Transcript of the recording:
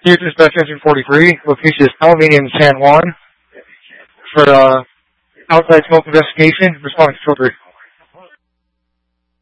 Here's dispatch engine 43. Location is Alameda in San Juan for outside smoke investigation. Responding to 3.